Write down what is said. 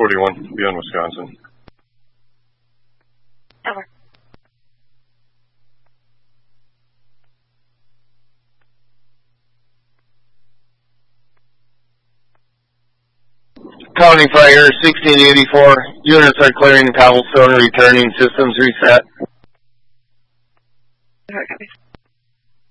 241, beyond Wisconsin. Over. County Fire 1684. Units are clearing cobblestone, returning systems reset. Okay.